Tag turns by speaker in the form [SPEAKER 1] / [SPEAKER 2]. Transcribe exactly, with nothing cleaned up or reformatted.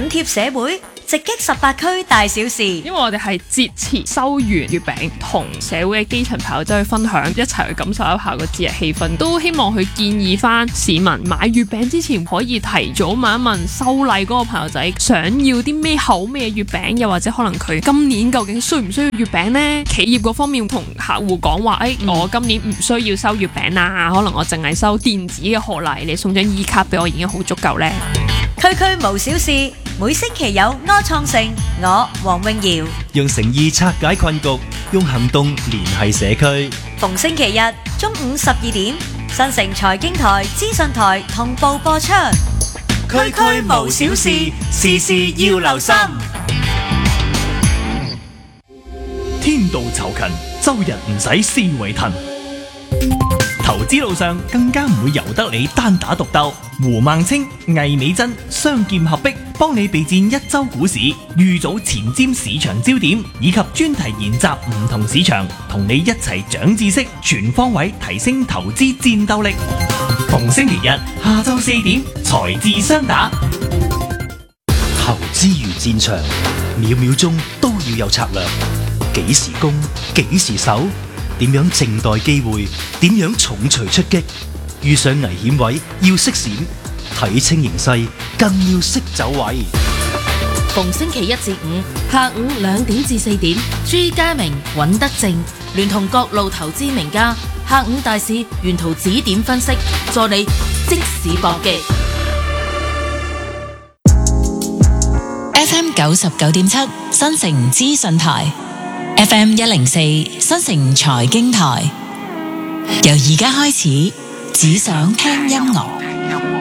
[SPEAKER 1] 緊貼社會，直擊十八區大小事。
[SPEAKER 2] 因為我哋係節前收完月餅，同社會嘅基層朋友走去分享，一齊去感受一下個節日氣氛。都希望去建議翻市民買月餅之前，可以提早問一問收禮嗰個朋友仔，想要啲咩口味嘅月餅，又或者可能佢今年究竟需唔需要月餅呢？企業嗰方面同客戶講話，誒、哎，我今年唔需要收月餅啦，可能我淨係收電子嘅賀禮，你送張 E 卡俾我已經好足夠呢。
[SPEAKER 1] 區區無小事，每星期有柯創盛，我黃詠瑤，
[SPEAKER 3] 用誠意拆解困局，用行動聯繫社區。
[SPEAKER 1] 逢星期日中午十二點，新城財經台、資訊台同步播出。區區無小事，事事要留心。
[SPEAKER 3] 天道酬勤，周日唔使思維騰。投資路上更加唔會由得你單打獨鬥。胡孟青、魏美珍雙劍合璧，幫你備戰一周股市，預早前瞻市場焦點，以及專題研習唔同市場，同你一齊長知識，全方位提升投資戰鬥力。逢星期日下晝四點，財智雙打。
[SPEAKER 4] 投資如戰場，秒秒鐘都要有策略。幾時攻，幾時守？點樣靜待機會？點樣重錘出擊？遇上危險位要識閃，睇清形勢更要識走位。
[SPEAKER 5] 逢星期一至五下午兩點至四點，朱家明、尹德正聯同各路投資名家，下午大市沿途指點分析，助你即時搏擊。
[SPEAKER 6] F M 九十九點七新城資訊台。F M 一零四新城財經台，由而家開始，只想聽音樂。